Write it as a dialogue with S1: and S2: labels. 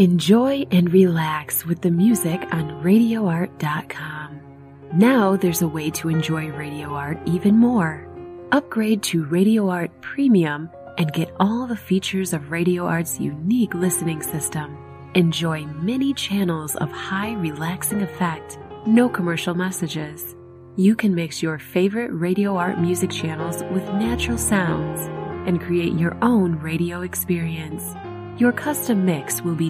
S1: Enjoy and relax with the music on RadioArt.com. Now there's a way to enjoy Radio Art even more. Upgrade to Radio Art Premium and get all the features of Radio Art's unique listening system. Enjoy many channels of high relaxing effect, no commercial messages. You can mix your favorite Radio Art music channels with natural sounds and create your own radio experience. Your custom mix will be